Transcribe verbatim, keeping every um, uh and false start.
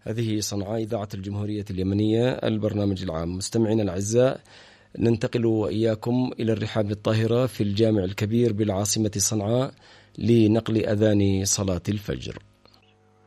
هذه صنعاء إذاعة الجمهورية اليمنية البرنامج العام. مستمعينا الأعزاء، ننتقل وإياكم إلى الرحاب الطاهرة في الجامع الكبير بالعاصمة صنعاء لنقل أذان صلاة الفجر.